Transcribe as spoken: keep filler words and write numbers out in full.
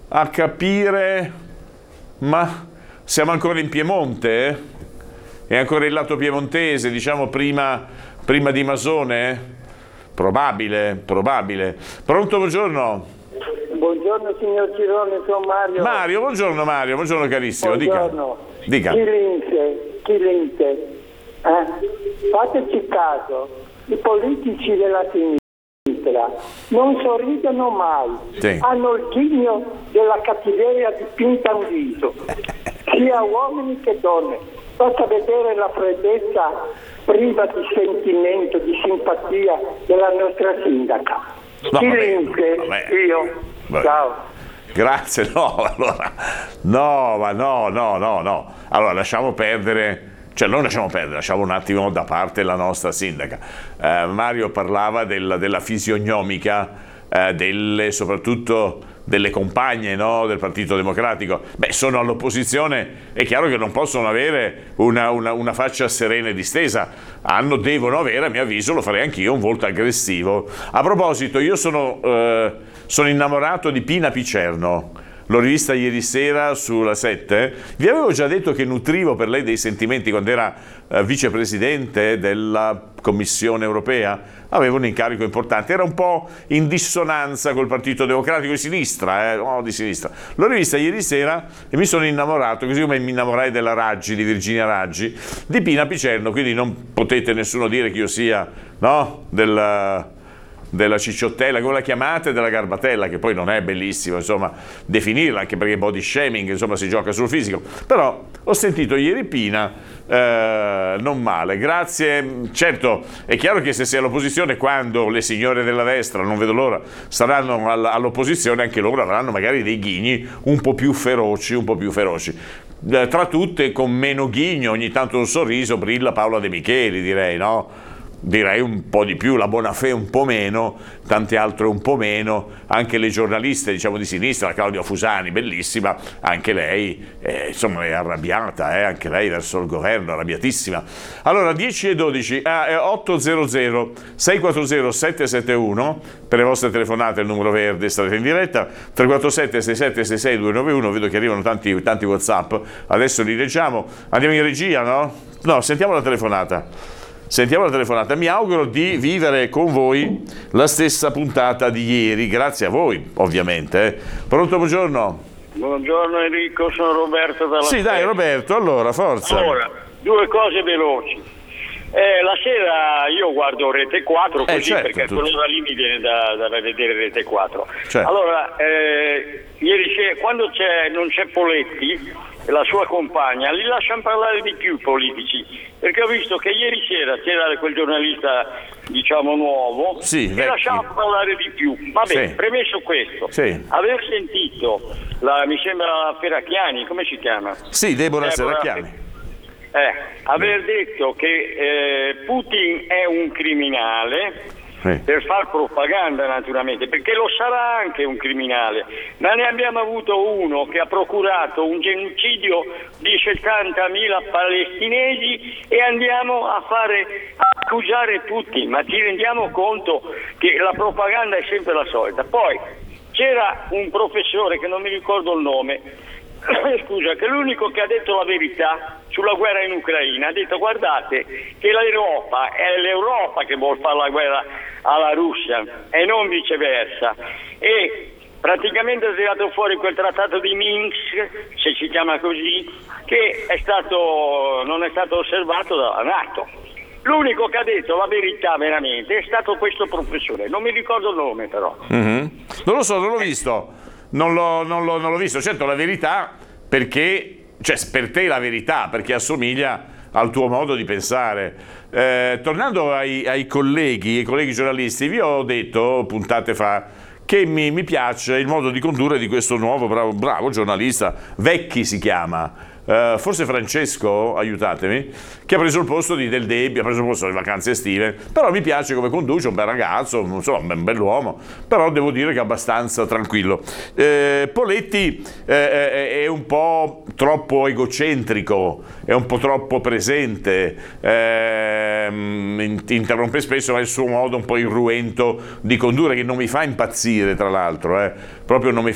a capire, ma siamo ancora in Piemonte? Eh? È ancora il lato piemontese, diciamo prima, prima di Masone? Probabile, probabile. Pronto, buongiorno. Buongiorno signor Cirone, sono Mario. Mario, buongiorno Mario, buongiorno carissimo. Buongiorno. Dica. Chi lince, chi lince. Eh? Fateci caso, i politici della sinistra non sorridono mai, sì. Hanno il ghigno della cattiveria dipinta in viso, sia uomini che donne. Basta vedere la freddezza priva di sentimento, di simpatia della nostra sindaca. No, Chi vabbè, lince, vabbè. io. Vabbè. Ciao. Grazie, no, allora, no, ma no, no, no, no. Allora, lasciamo perdere, cioè non lasciamo perdere, lasciamo un attimo da parte la nostra sindaca. Eh, Mario parlava della, della fisionomica, eh, delle, soprattutto delle compagne, no, del Partito Democratico. Beh, sono all'opposizione, è chiaro che non possono avere una, una, una faccia serena e distesa, hanno, devono avere, a mio avviso, lo farei anch'io, un volto aggressivo. A proposito, io sono, eh, sono innamorato di Pina Picerno. L'ho rivista ieri sera sulla sette. Vi avevo già detto che nutrivo per lei dei sentimenti quando era eh, vicepresidente della Commissione Europea. Aveva un incarico importante, era un po' in dissonanza col Partito Democratico di sinistra, eh? oh, di sinistra. L'ho rivista ieri sera e mi sono innamorato, così come mi innamorai della Raggi, di Virginia Raggi, di Pina Picerno, quindi non potete nessuno dire che io sia, no, del... della cicciottella, come la chiamate, della garbatella, che poi non è bellissimo, insomma, definirla, anche perché body shaming, insomma, si gioca sul fisico. Però ho sentito ieri Pina, eh, non male, grazie. Certo, è chiaro che se sei all'opposizione, quando le signore della destra, non vedo l'ora, saranno all'opposizione, anche loro avranno magari dei ghigni un po' più feroci, un po' più feroci. Tra tutte, con meno ghigno, ogni tanto un sorriso, brilla Paola De Micheli, direi, no? Direi un po' di più, la Bonafè un po' meno, tante altre un po' meno, anche le giornaliste, diciamo, di sinistra, la Claudia Fusani, bellissima, anche lei, eh, insomma, è arrabbiata, eh, anche lei verso il governo, arrabbiatissima. Allora, dieci e dodici, ah, eh, ottocento sei quattro zero sette sette uno, per le vostre telefonate il numero verde, state in diretta, tre quattro sette sei sette sei sei due nove uno, vedo che arrivano tanti, tanti WhatsApp, adesso li leggiamo, andiamo in regia, no? No, sentiamo la telefonata. Sentiamo la telefonata. Mi auguro di vivere con voi la stessa puntata di ieri, grazie a voi ovviamente. Eh. Pronto, buongiorno. Buongiorno Enrico, sono Roberto dalla Sì, dai Roberto, allora, forza. Allora, due cose veloci. Eh, la sera io guardo Rete quattro, così, eh, certo, perché tutto. quello da lì mi viene da, da vedere Rete quattro. Certo. Allora, eh, ieri sera, quando c'è, non c'è Poletti, la sua compagna, li lasciano parlare di più i politici, perché ho visto che ieri sera c'era quel giornalista, diciamo, nuovo, sì, che lasciava parlare di più. Vabbè, sì. Premesso questo, sì. aver sentito, la, mi sembra Ferracchiani, come si chiama? Sì, Deborah, Deborah Serracchiani. Eh, aver detto che eh, Putin è un criminale, sì, per far propaganda naturalmente, perché lo sarà anche un criminale, ma ne abbiamo avuto uno che ha procurato un genocidio di settantamila palestinesi e andiamo a fare a accusare tutti, ma ci rendiamo conto che la propaganda è sempre la solita. Poi c'era un professore che non mi ricordo il nome, scusa, che è l'unico che ha detto la verità sulla guerra in Ucraina, ha detto: guardate che l'Europa è l'Europa che vuol fare la guerra alla Russia e non viceversa, e praticamente è tirato fuori quel trattato di Minsk, se si chiama così, che è stato non è stato osservato dalla NATO. L'unico che ha detto la verità veramente è stato questo professore, non mi ricordo il nome però. Mm-hmm. Non lo so, non l'ho visto. Non l'ho, non, l'ho, non l'ho visto, certo la verità, perché, cioè per te la verità, perché assomiglia al tuo modo di pensare. Eh, tornando ai, ai colleghi, ai colleghi giornalisti, vi ho detto puntate fa che mi, mi piace il modo di condurre di questo nuovo bravo, bravo giornalista, Vecchi si chiama, Uh, forse Francesco, aiutatemi, che ha preso il posto di Del Debbio, ha preso il posto delle vacanze estive, però mi piace come conduce, un bel ragazzo, insomma un bell'uomo, però devo dire che è abbastanza tranquillo. Eh, Poletti eh, è un po' troppo egocentrico, è un po' troppo presente, eh, interrompe spesso, ma è il suo modo un po' irruento di condurre, che non mi fa impazzire, tra l'altro, eh. proprio non mi